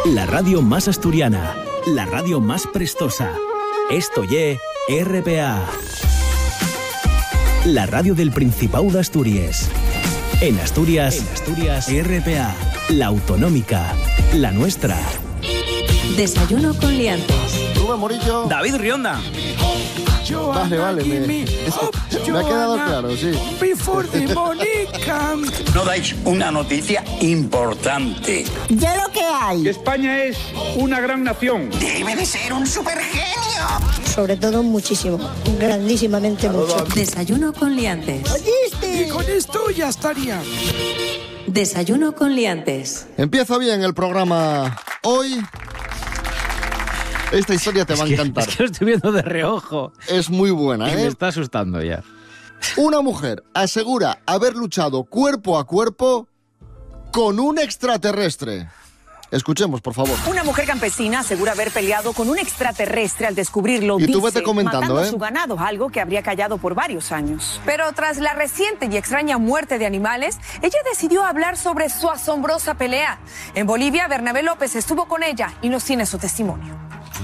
La radio más asturiana, la radio más prestosa. Esto ye RPA. La radio del Principado de Asturias. En Asturias, RPA, la autonómica, la nuestra. Desayuno con liantes. Rubén Morillo. David Rionda. Vale, me ha quedado claro, sí. No dais una noticia importante. Ya lo que hay. España es una gran nación. Debe de ser un supergenio. Sobre todo muchísimo, grandísimamente mucho. Desayuno con liantes. ¿Oíste? Y con esto ya estaría. Desayuno con liantes. Empieza bien el programa hoy. Esta historia te va a encantar. Es que lo estoy viendo de reojo. Es muy buena, Y me está asustando ya. Una mujer asegura haber luchado cuerpo a cuerpo con un extraterrestre. Escuchemos, por favor. Una mujer campesina asegura haber peleado con un extraterrestre al descubrirlo, Y tú dice, vete comentando, matando a su ganado, algo que habría callado por varios años. Pero tras la reciente y extraña muerte de animales, ella decidió hablar sobre su asombrosa pelea. En Bolivia, Bernabé López estuvo con ella y nos tiene su testimonio.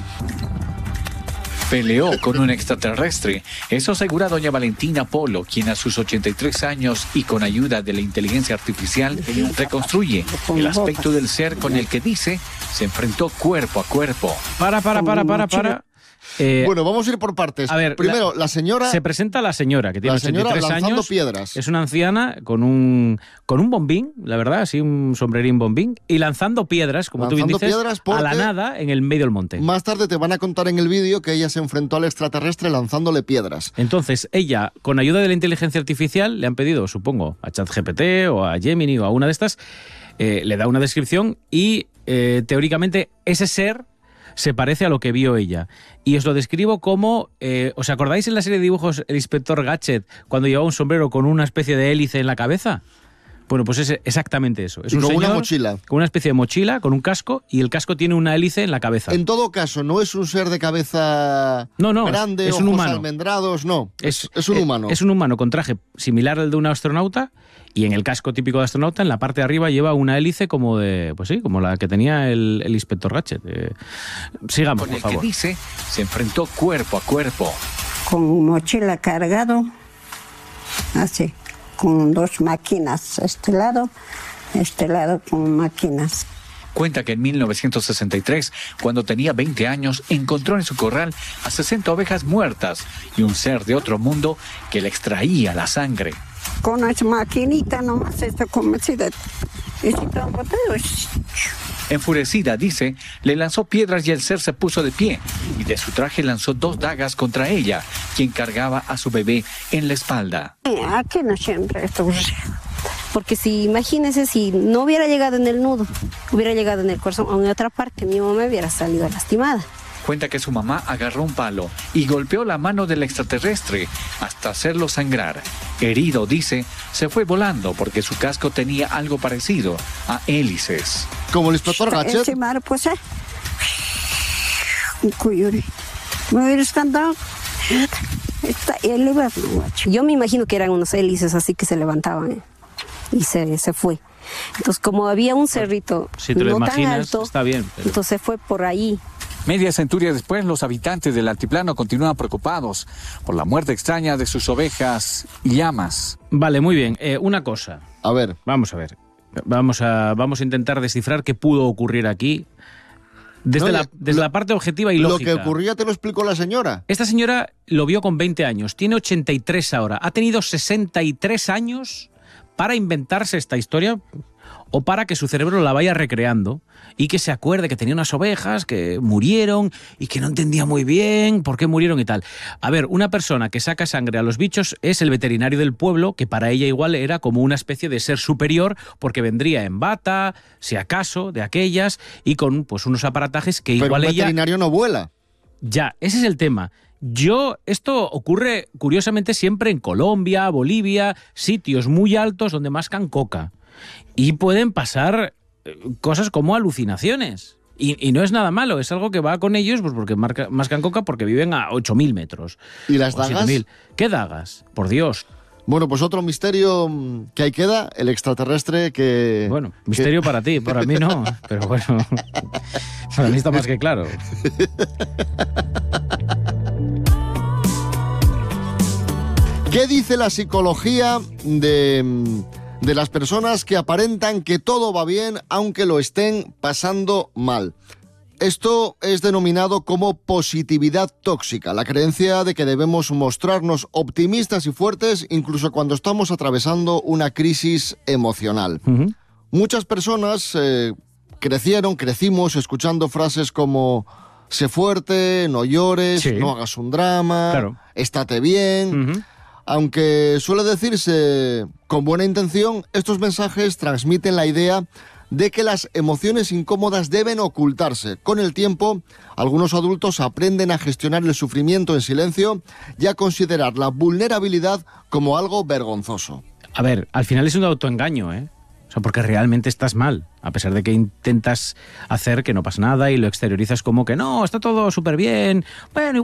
Peleó con un extraterrestre. Eso asegura doña Valentina Polo, quien a sus 83 años y con ayuda de la inteligencia artificial reconstruye el aspecto del ser con el que dice se enfrentó cuerpo a cuerpo. Para. Bueno, vamos a ir por partes. A ver, primero, la señora... Se presenta la señora, que tiene 83 lanzando años. piedras. Es una anciana con un bombín, la verdad, así un sombrerín bombín, y lanzando piedras, como tú bien dices, a la nada en el medio del monte. Más tarde te van a contar en el vídeo que ella se enfrentó al extraterrestre lanzándole piedras. Entonces, ella, con ayuda de la inteligencia artificial, le han pedido, supongo, a ChatGPT o a Gemini o a una de estas, le da una descripción y, teóricamente, ese ser se parece a lo que vio ella. Y os lo describo como... ¿os acordáis en la serie de dibujos el inspector Gadget cuando llevaba un sombrero con una especie de hélice en la cabeza? Bueno, pues es exactamente eso. Es y un con señor una mochila. Con una especie de mochila, con un casco, y el casco tiene una hélice en la cabeza. En todo caso, no es un ser de cabeza grande, es un ojos humano. Almendrados, no. Es un humano. Es un humano con traje similar al de un astronauta, y en el casco típico de astronauta, en la parte de arriba lleva una hélice como de, pues sí, como la que tenía el inspector Gadget. Sigamos, por favor. Con el que dice se enfrentó cuerpo a cuerpo. Con mochila cargado, así, con dos máquinas, este lado con máquinas. Cuenta que en 1963, cuando tenía 20 años, encontró en su corral a 60 ovejas muertas y un ser de otro mundo que le extraía la sangre. Con las maquinitas nomás, esto como si de... Enfurecida, dice, le lanzó piedras y el ser se puso de pie y de su traje lanzó 2 dagas contra ella, quien cargaba a su bebé en la espalda. Aquí no siempre esto. Porque si, imagínese, si no hubiera llegado en el nudo, hubiera llegado en el corazón o en otra parte, mi mamá hubiera salido lastimada. Cuenta que su mamá agarró un palo y golpeó la mano del extraterrestre hasta hacerlo sangrar. Herido, dice, se fue volando porque su casco tenía algo parecido a hélices. Como el inspector Gadget. Pues, ¿me hubieras cantado? Yo me imagino que eran unos hélices así que se levantaban y se fue. Entonces, como había un cerrito si te lo no imaginas, tan alto, está bien, pero... entonces fue por ahí. Media centuria después, los habitantes del altiplano continúan preocupados por la muerte extraña de sus ovejas y llamas. Vale, muy bien. Una cosa. A ver. Vamos a ver. Vamos a intentar descifrar qué pudo ocurrir aquí desde la parte objetiva y lógica. Lo que ocurría te lo explicó la señora. Esta señora lo vio con 20 años, tiene 83 ahora. Ha tenido 63 años para inventarse esta historia o para que su cerebro la vaya recreando y que se acuerde que tenía unas ovejas que murieron y que no entendía muy bien por qué murieron y tal. A ver, una persona que saca sangre a los bichos es el veterinario del pueblo, que para ella igual era como una especie de ser superior porque vendría en bata, si acaso, de aquellas, y con pues unos aparatajes que igual ella... Pero un veterinario no vuela. Ya, ese es el tema. Esto ocurre curiosamente siempre en Colombia, Bolivia, sitios muy altos donde mascan coca. Y pueden pasar cosas como alucinaciones. Y no es nada malo, es algo que va con ellos pues porque mascan coca porque viven a 8.000 metros. ¿Y las dagas? 7.000. ¿Qué dagas? Por Dios. Bueno, pues otro misterio que ahí queda, el extraterrestre que... Bueno, misterio para ti, para mí no, pero bueno, para mí está más que claro. ¿Qué dice la psicología de las personas que aparentan que todo va bien aunque lo estén pasando mal? Esto es denominado como positividad tóxica, la creencia de que debemos mostrarnos optimistas y fuertes incluso cuando estamos atravesando una crisis emocional. Muchas personas crecimos escuchando frases como sé fuerte, no llores, sí, no hagas un drama, claro, estate bien. Aunque suele decirse con buena intención, estos mensajes transmiten la idea de que las emociones incómodas deben ocultarse. Con el tiempo, algunos adultos aprenden a gestionar el sufrimiento en silencio y a considerar la vulnerabilidad como algo vergonzoso. A ver, al final es un autoengaño, ¿eh? O sea, porque realmente estás mal, a pesar de que intentas hacer que no pasa nada y lo exteriorizas como que no, está todo súper bien. Bueno,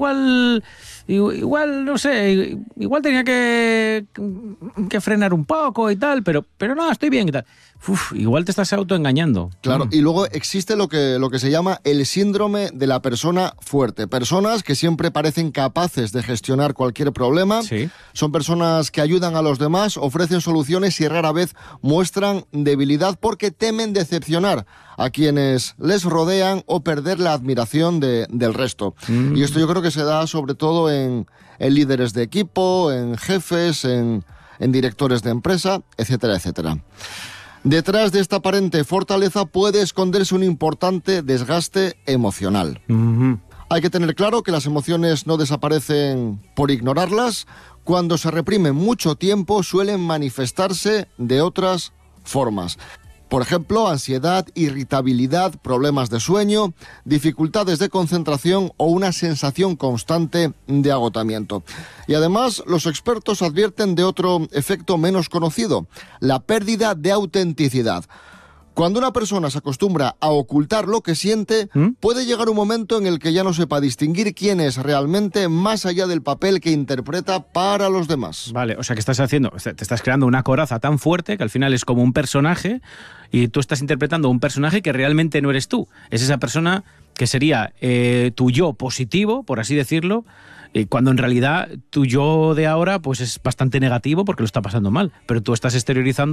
igual, no sé, igual tenía que frenar un poco y tal, pero no, estoy bien y tal. Uf, igual te estás autoengañando. Claro, y luego existe lo que se llama el síndrome de la persona fuerte. Personas que siempre parecen capaces de gestionar cualquier problema. Sí. Son personas que ayudan a los demás, ofrecen soluciones y rara vez muestran debilidad porque temen decepcionar a quienes les rodean o perder la admiración del resto. Y esto yo creo que se da sobre todo en líderes de equipo, en jefes, en directores de empresa, etcétera, etcétera. Detrás de esta aparente fortaleza puede esconderse un importante desgaste emocional. Hay que tener claro que las emociones no desaparecen por ignorarlas. Cuando se reprimen mucho tiempo, suelen manifestarse de otras formas. Por ejemplo, ansiedad, irritabilidad, problemas de sueño, dificultades de concentración o una sensación constante de agotamiento. Y además, los expertos advierten de otro efecto menos conocido, la pérdida de autenticidad. Cuando una persona se acostumbra a ocultar lo que siente, puede llegar un momento en el que ya no sepa distinguir quién es realmente más allá del papel que interpreta para los demás. Vale, o sea que te estás creando una coraza tan fuerte que al final es como un personaje y tú estás interpretando un personaje que realmente no eres tú. Es esa persona que sería tu yo positivo, por así decirlo, cuando en realidad tu yo de ahora pues es bastante negativo porque lo está pasando mal, pero tú estás exteriorizando